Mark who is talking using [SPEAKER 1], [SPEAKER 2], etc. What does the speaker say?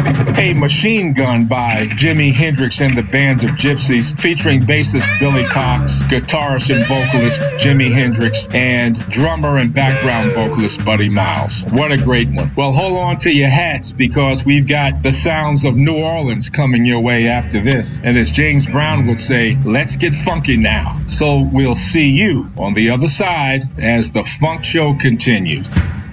[SPEAKER 1] A Machine Gun by Jimi Hendrix and the Band of Gypsies, featuring bassist Billy Cox, guitarist and vocalist Jimi Hendrix, and drummer and background vocalist Buddy Miles. What a great one. Well, hold on to your hats because we've got the sounds of New Orleans coming your way after this. And as James Brown would say, let's get funky now. So we'll see you on the other side as the Funk Show continues.